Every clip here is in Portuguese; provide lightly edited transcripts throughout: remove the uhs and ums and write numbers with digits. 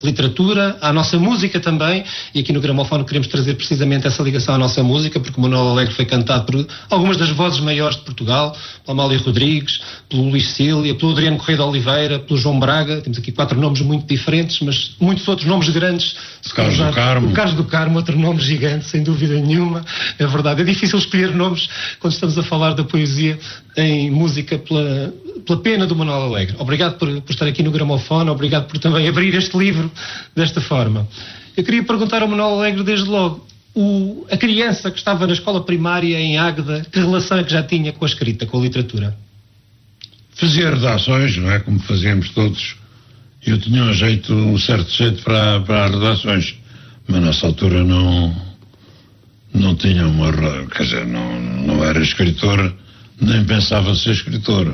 literatura, à nossa música também, e aqui no Gramofone queremos trazer precisamente essa ligação à nossa música, porque o Manuel Alegre foi cantado por algumas das vozes maiores de Portugal, pela Amália Rodrigues, pelo Luís Cília, pelo Adriano Correia de Oliveira, pelo João Braga. Temos aqui 4 nomes muito diferentes, mas muitos outros nomes grandes. O Carlos do Carmo. O Carlos do Carmo, outro nome gigante, sem dúvida nenhuma. É verdade, é difícil escolher nomes quando estamos a falar da poesia em música pela pena do Manuel Alegre. Obrigado por estar aqui no Gramofone, obrigado por também abrir este livro desta forma. Eu queria perguntar ao Manuel Alegre desde logo, a criança que estava na escola primária em Águeda, que relação é que já tinha com a escrita, com a literatura? Fazia redações, não é? Como fazíamos todos. Eu tinha um certo jeito para as redações, mas nessa altura não tinha quer dizer, não era escritor, nem pensava ser escritor.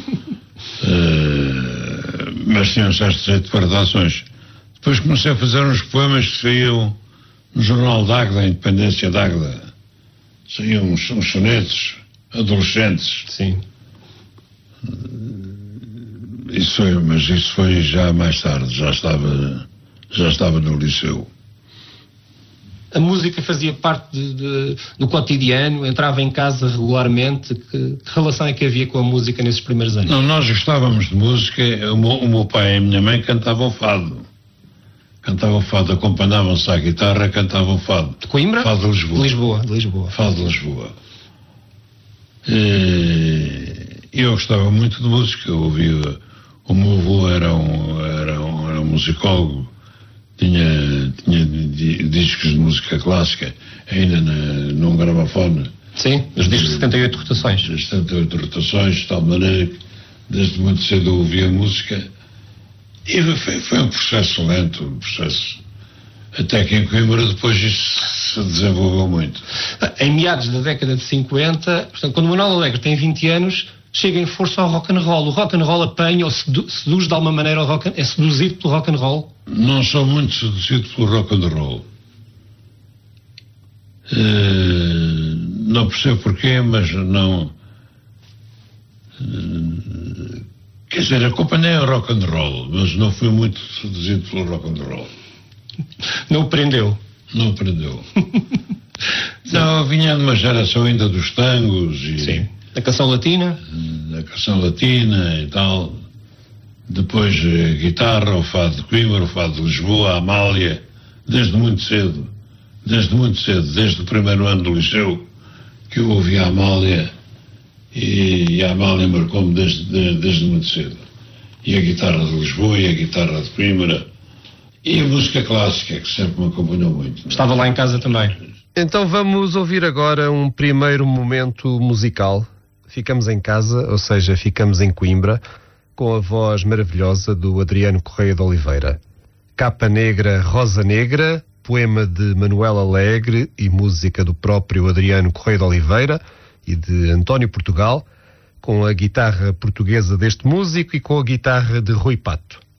Mas tinha um certo jeito para redações. Depois comecei a fazer uns poemas que saíam no jornal de Águeda, a Independência de Águeda. Saíam uns sonetos adolescentes. Sim. Mas isso foi já mais tarde, já estava no liceu. A música fazia parte do cotidiano, entrava em casa regularmente. Que relação é que havia com a música nesses primeiros anos? Não, nós gostávamos de música. O meu pai e a minha mãe cantavam fado. Acompanhavam-se à guitarra, cantavam fado. De Coimbra? Fado de Lisboa. De Lisboa. Fado de Lisboa. Eu gostava muito de música. Eu ouvia. O meu avô era um musicólogo. Tinha discos de música clássica, ainda num gramofone. Sim, os discos de 78 rotações. 78 rotações, de tal maneira que desde muito cedo eu ouvia música. E foi um processo lento, até que em Coimbra depois isso se desenvolveu muito. Em meados da década de 50, portanto, quando o Manuel Alegre tem 20 anos, chega em força ao rock and roll. O rock and roll apanha ou seduz de alguma maneira é seduzido pelo rock and roll? Não sou muito seduzido pelo rock and roll. Não percebo porquê, mas não. Quer dizer, acompanhei o rock and roll, mas não fui muito seduzido pelo rock and roll. Não o prendeu? Não o prendeu. Não, vinha de uma geração ainda dos tangos e... Sim. Da canção latina? Da canção latina e tal. Depois guitarra, o fado de Coimbra, o fado de Lisboa, a Amália, desde muito cedo, desde o primeiro ano do liceu, que eu ouvi a Amália, e a Amália marcou-me desde muito cedo. E a guitarra de Lisboa, e a guitarra de Coimbra, e a música clássica, que sempre me acompanhou muito. Estava lá em casa também. Então vamos ouvir agora um primeiro momento musical. Ficamos em casa, ou seja, ficamos em Coimbra, com a voz maravilhosa do Adriano Correia de Oliveira. Capa Negra, Rosa Negra, poema de Manuel Alegre e música do próprio Adriano Correia de Oliveira e de António Portugal, com a guitarra portuguesa deste músico e com a guitarra de Rui Pato.